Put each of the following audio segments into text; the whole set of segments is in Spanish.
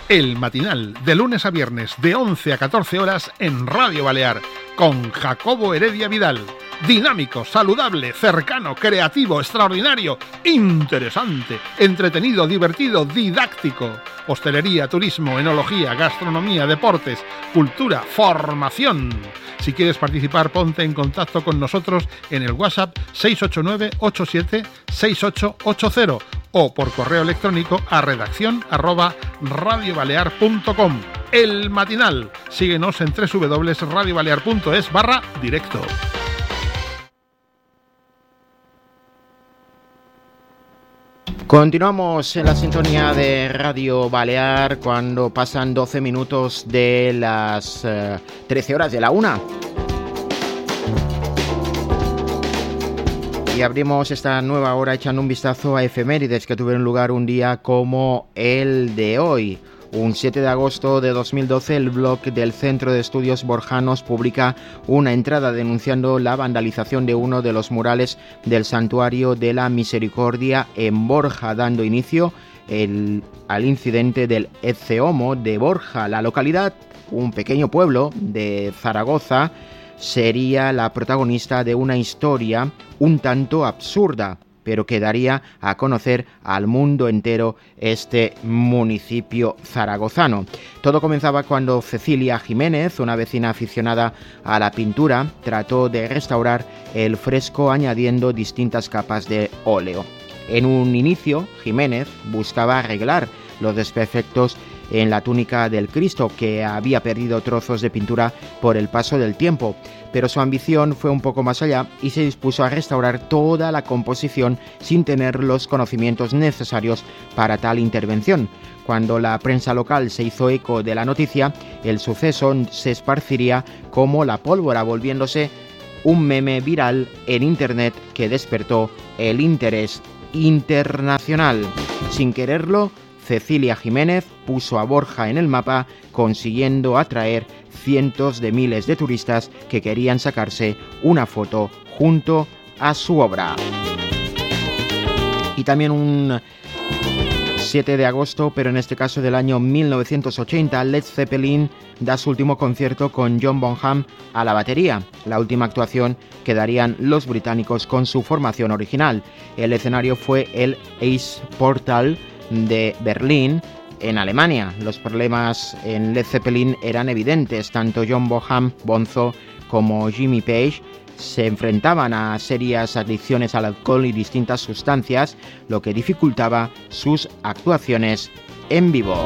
El Matinal, de lunes a viernes, de 11 a 14 horas en Radio Balear, con Jacobo Heredia Vidal. Dinámico, saludable, cercano, creativo, extraordinario, interesante, entretenido, divertido, didáctico. Hostelería, turismo, enología, gastronomía, deportes, cultura, formación. Si quieres participar, ponte en contacto con nosotros en el WhatsApp 689-876880 o por correo electrónico a redacción@radiobalear.com. El Matinal. Síguenos en www.radiobalear.es/directo. Continuamos en la sintonía de Radio Balear cuando pasan 12 minutos de las 13 horas de la 1. Y abrimos esta nueva hora echando un vistazo a efemérides que tuvieron lugar un día como el de hoy. Un 7 de agosto de 2012, el blog del Centro de Estudios Borjanos publica una entrada denunciando la vandalización de uno de los murales del Santuario de la Misericordia en Borja, dando inicio al incidente del Etceomo de Borja. La localidad, un pequeño pueblo de Zaragoza, sería la protagonista de una historia un tanto absurda, pero que daría a conocer al mundo entero este municipio zaragozano. Todo comenzaba cuando Cecilia Jiménez, una vecina aficionada a la pintura, trató de restaurar el fresco añadiendo distintas capas de óleo. En un inicio, Jiménez buscaba arreglar los desperfectos en la túnica del Cristo, que había perdido trozos de pintura por el paso del tiempo, pero su ambición fue un poco más allá y se dispuso a restaurar toda la composición sin tener los conocimientos necesarios para tal intervención. Cuando la prensa local se hizo eco de la noticia, el suceso se esparciría como la pólvora, volviéndose un meme viral en internet que despertó el interés internacional. Sin quererlo, Cecilia Jiménez puso a Borja en el mapa, consiguiendo atraer cientos de miles de turistas que querían sacarse una foto junto a su obra. Y también un 7 de agosto, pero en este caso del año 1980, Led Zeppelin da su último concierto con John Bonham a la batería, la última actuación que darían los británicos con su formación original. El escenario fue el Eisportal de Berlín, en Alemania. Los problemas en Led Zeppelin eran evidentes. Tanto John Bonzo como Jimmy Page se enfrentaban a serias adicciones al alcohol y distintas sustancias, lo que dificultaba sus actuaciones en vivo.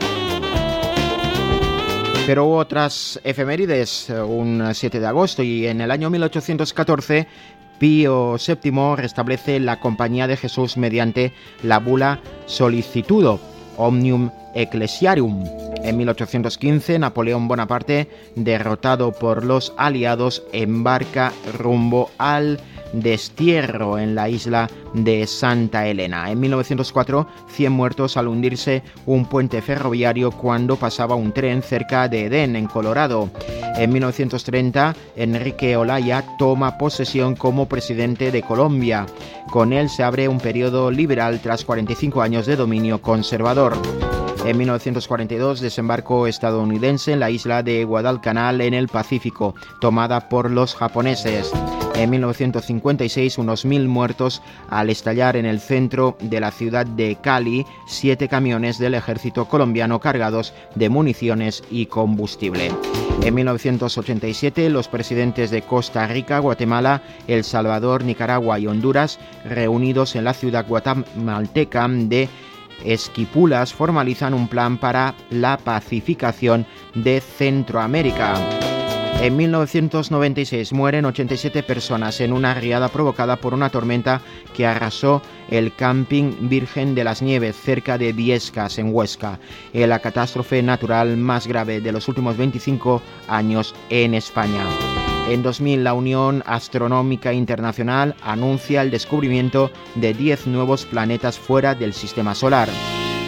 Pero hubo otras efemérides, un 7 de agosto, y en el año 1814 Pío VII restablece la Compañía de Jesús mediante la bula Solicitudo Omnium Ecclesiarum. En 1815, Napoleón Bonaparte, derrotado por los aliados, embarca rumbo al destierro en la isla de Santa Elena. En 1904, 100 muertos al hundirse un puente ferroviario cuando pasaba un tren cerca de Edén, en Colorado. En 1930, Enrique Olaya toma posesión como presidente de Colombia. Con él se abre un periodo liberal tras 45 años de dominio conservador. En 1942, desembarco estadounidense en la isla de Guadalcanal en el Pacífico, tomada por los japoneses. En 1956, unos 1000 muertos al estallar en el centro de la ciudad de Cali 7 camiones del ejército colombiano cargados de municiones y combustible. En 1987, los presidentes de Costa Rica, Guatemala, El Salvador, Nicaragua y Honduras, reunidos en la ciudad guatemalteca de Esquipulas, formalizan un plan para la pacificación de Centroamérica. En 1996 mueren 87 personas en una riada provocada por una tormenta que arrasó el camping Virgen de las Nieves cerca de Viescas, en Huesca, la catástrofe natural más grave de los últimos 25 años en España. En 2000, la Unión Astronómica Internacional anuncia el descubrimiento de 10 nuevos planetas fuera del Sistema Solar.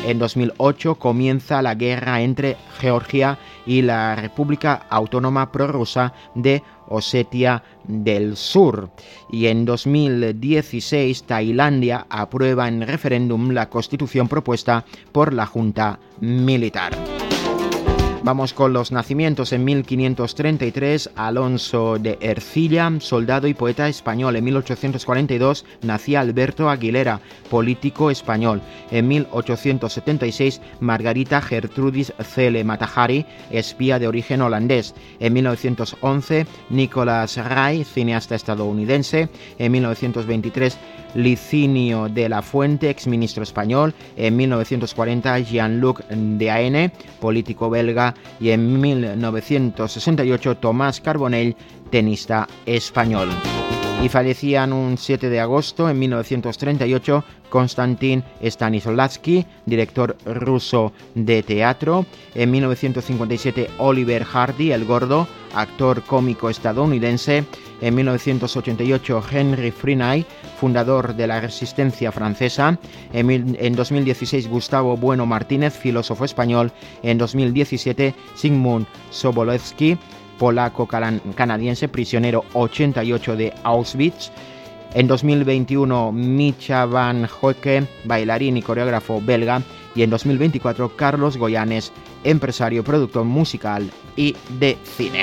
En 2008 comienza la guerra entre Georgia y la República Autónoma Prorrusa de Osetia del Sur. Y en 2016 Tailandia aprueba en referéndum la constitución propuesta por la Junta Militar. Vamos con los nacimientos. En 1533, Alonso de Ercilla, soldado y poeta español. En 1842 nacía Alberto Aguilera, político español. En 1876, Margarita Gertrudis Cele Matahari, espía de origen holandés. En 1911, Nicholas Ray, cineasta estadounidense. En 1923, Licinio de la Fuente, exministro español. En 1940, Jean-Luc Dehaene, político belga. Y en 1968, Tomás Carbonell, tenista español. Y fallecían un 7 de agosto en 1938 Konstantin Stanislavski, director ruso de teatro. En 1957 Oliver Hardy, el gordo, actor cómico estadounidense. En 1988 Henry Freeney, fundador de la Resistencia francesa. En 2016 Gustavo Bueno Martínez, filósofo español. En 2017 Zygmunt Sobolewski, polaco-canadiense, prisionero 88 de Auschwitz. En 2021 Mischa van Hoeke, bailarín y coreógrafo belga. Y en 2024 Carlos Goyanes, empresario, productor musical y de cine.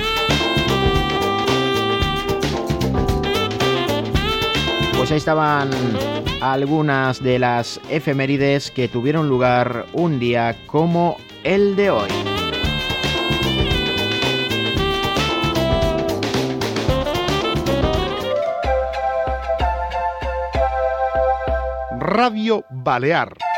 Pues ahí estaban algunas de las efemérides que tuvieron lugar un día como el de hoy. Radio Balear.